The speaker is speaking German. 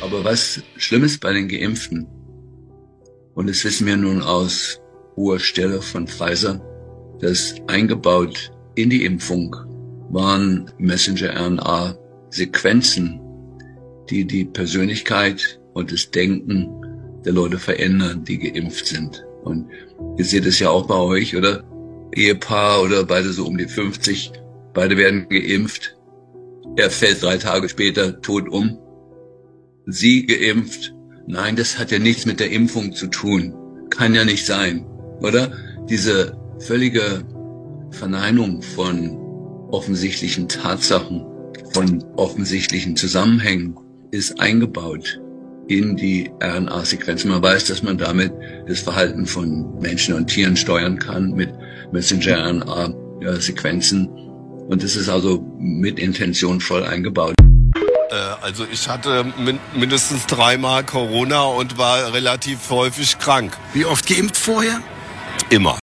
Aber was schlimm ist bei den Geimpften, und das wissen wir nun aus hoher Stelle von Pfizer, dass eingebaut in die Impfung waren Messenger-RNA-Sequenzen, die die Persönlichkeit und das Denken der Leute verändern, die geimpft sind. Und ihr seht es ja auch bei euch, oder? Ehepaar oder beide so um die 50, beide werden geimpft. Er fällt 3 Tage später tot um. Sie geimpft. Nein, das hat ja nichts mit der Impfung zu tun. Kann ja nicht sein, oder? Diese völlige Verneinung von offensichtlichen Tatsachen, von offensichtlichen Zusammenhängen ist eingebaut in die RNA-Sequenzen. Man weiß, dass man damit das Verhalten von Menschen und Tieren steuern kann mit Messenger-RNA-Sequenzen. Und das ist also mit Intention voll eingebaut. Also ich hatte mindestens 3-mal Corona und war relativ häufig krank. Wie oft geimpft vorher? Immer.